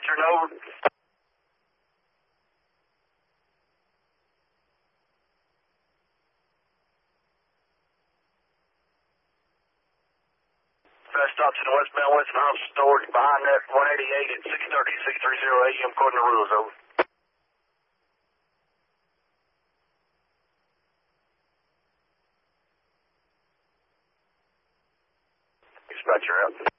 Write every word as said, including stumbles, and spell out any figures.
Western, over. Fast stop to the westbound Western Hospital storage behind that one eighty-eight at six thirty, six thirty A M according to rules, over. Dispatcher out.